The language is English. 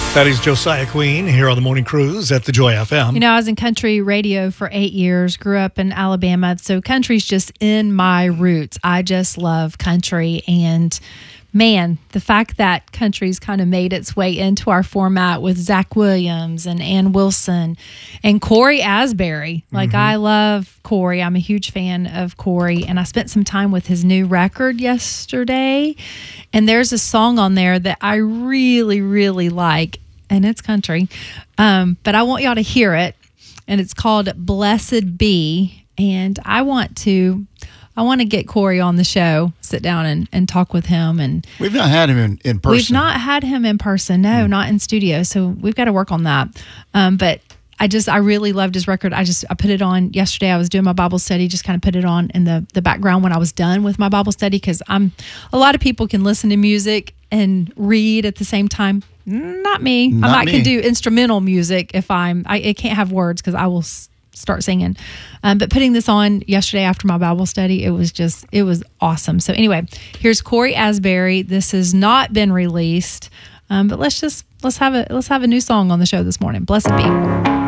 That is Josiah Queen here on the Morning Cruise at the Joy FM. You know, I was in country radio for 8 years, grew up in Alabama, so country's just in my roots. I just love country, and man, the fact that country's kind of made its way into our format with Zach Williams and Ann Wilson and Corey Asbury. Like, I love Corey. I'm a huge fan of Corey, and I spent some time with his new record yesterday, and there's a song on there that I really, really like, and it's country, but I want y'all to hear it, and it's called Blessed Be, and I want to get Corey on the show, sit down and talk with him. And we've not had him in person. We've not had him in person. No, not in studio. So we've got to work on that. But I really loved his record. I put it on yesterday. I was doing my Bible study, just kind of put it on in the background when I was done with my Bible study. Cause a lot of people can listen to music and read at the same time. Not me. I can do instrumental music if it can't have words, cause I will start singing. But putting this on yesterday after my Bible study, it was awesome. So anyway, here's Corey Asbury. This has not been released, but let's have a new song on the show this morning. Blessed Be.